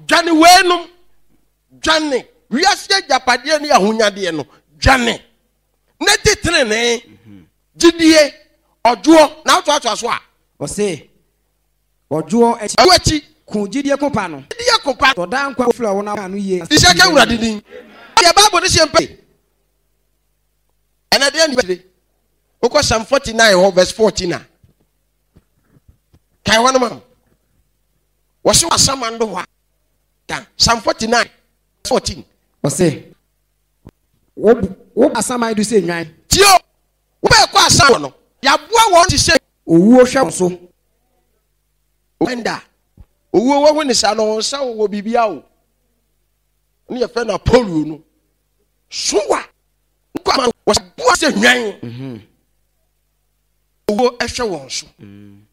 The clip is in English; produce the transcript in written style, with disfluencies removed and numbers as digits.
Johnny Wenum, Johnny. We are still Japadian Yahunya no. Johnny. Neti trene. Jidie. Ojuo. Now to aswa. Ose. Ojuo echi. Ku jidie kopa no. Jidie kopa. To dan kwa fla wona anu ye. Isaka urade din. Ya Bible dey sempe. And at the end of the day, Psalm 49 verse 14. Kai wana mam. Wasu asamando wa. Psalm 49 14. Ose. Wo asama do say nwan. Tio. Wo be kwa asama no. Ya boa won ti say owuo hwe so. Wenda. Owuo wo ni sa no sa wo bibia o. Ni ye fe na polu no. Suwa. Kwa man was boa say nwan. Owuo ehwe won so.